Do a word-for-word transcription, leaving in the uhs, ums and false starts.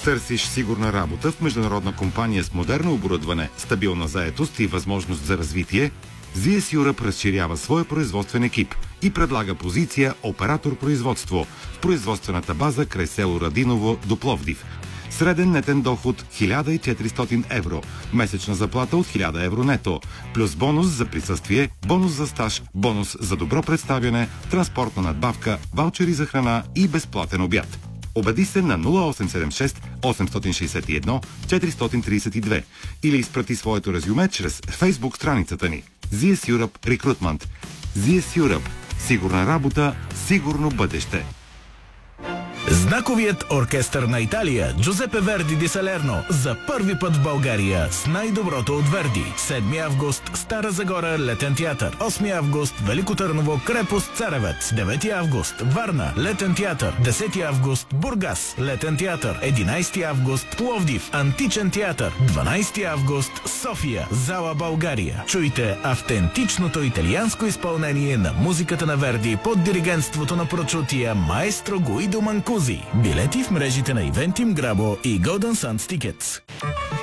Търсиш сигурна работа в международна компания с модерно оборудване, стабилна заетост и възможност за развитие? зет ес Europe разширява своя производствен екип и предлага позиция оператор производство в производствената база край село Радиново до Пловдив. Среден нетен доход хиляда и четиристотин евро, месечна заплата от хиляда евро нето, плюс бонус за присъствие, бонус за стаж, бонус за добро представяне, транспортна надбавка, ваучери за храна и безплатен обяд. Обади се на нула осем седем шест осем шест едно четири три две или изпрати своето резюме чрез Facebook страницата ни. зет ес Europe Recruitment. зет ес Europe. Сигурна работа, сигурно бъдеще. Знаковият оркестър на Италия Джузепе Верди ди Салерно за първи път в България с най-доброто от Верди. седми август Стара Загора Летен театър, осми август Велико Търново Крепост Царевец, девети август Варна Летен театър, десети август Бургас Летен театър, единайсети август Пловдив Античен театър, дванайсети август София Зала България. Чуйте автентичното италианско изпълнение на музиката на Верди под диригентството на прочутия маестро Гуидо Манкузи. Билети в мрежите на Eventim, Grabo и Golden Sands Tickets.